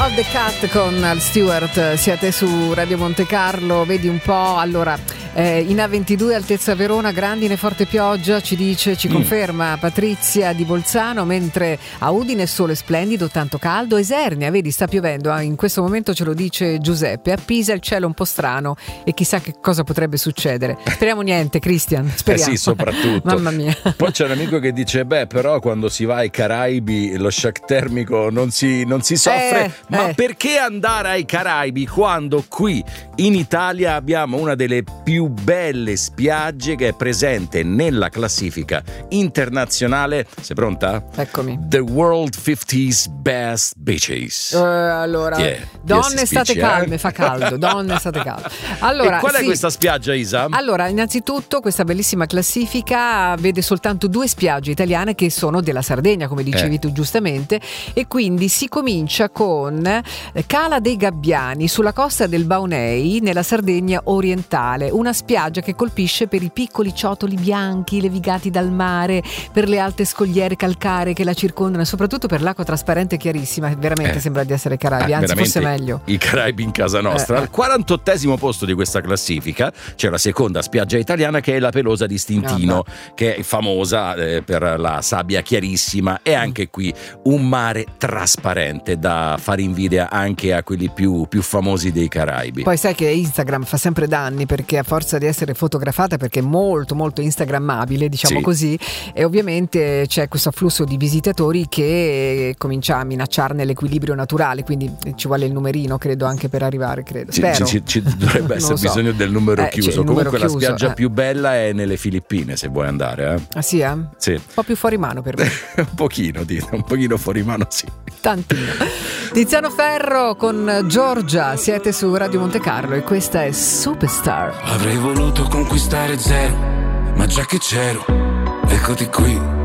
of the Cat con Al Stewart, siete su Radio Monte Carlo, vedi un po', allora in A22 altezza Verona, grandine forte pioggia, ci conferma Patrizia di Bolzano, mentre a Udine sole splendido, tanto caldo. Esernia, vedi, sta piovendo, in questo momento ce lo dice Giuseppe. A Pisa il cielo un po' strano e chissà che cosa potrebbe succedere. Speriamo niente, Christian, speriamo. Sì, soprattutto. Mamma mia. Poi c'è un amico che dice però quando si va ai Caraibi lo shock termico non si soffre, ma perché andare ai Caraibi quando qui in Italia abbiamo una delle più belle spiagge che è presente nella classifica internazionale? Sei pronta? Eccomi. The World 50's Best Beaches. Allora, donne state calme, fa caldo, donne state calme. Allora, e qual è questa spiaggia, Isa? Allora, innanzitutto questa bellissima classifica vede soltanto 2 spiagge italiane che sono della Sardegna, come dicevi tu giustamente, e quindi si comincia con Cala dei Gabbiani sulla costa del Baunei nella Sardegna orientale, una spiaggia che colpisce per i piccoli ciotoli bianchi levigati dal mare, per le alte scogliere calcaree che la circondano e soprattutto per l'acqua trasparente e chiarissima, veramente sembra di essere Caraibi, anzi fosse meglio. I Caraibi in casa nostra. Al 48esimo posto di questa classifica c'è la seconda spiaggia italiana, che è la Pelosa di Stintino, che è famosa per la sabbia chiarissima e anche qui un mare trasparente da fare invidia anche a quelli più famosi dei Caraibi. Poi sai che Instagram fa sempre danni, perché a forza di essere fotografata, perché è molto molto instagrammabile, diciamo così, e ovviamente c'è questo afflusso di visitatori che comincia a minacciarne l'equilibrio naturale, quindi ci vuole il numerino, credo, anche per arrivare, credo. Ci dovrebbe essere bisogno del numero chiuso. Comunque la spiaggia più bella è nelle Filippine, se vuoi andare. Ah sì? Sì. Un po' più fuori mano per me. un pochino fuori mano, sì. Tantino. Tiziano Ferro con Giorgia, siete su Radio Monte Carlo e questa è Superstar. Avrei voluto conquistare zero, ma già che c'ero, eccoti qui.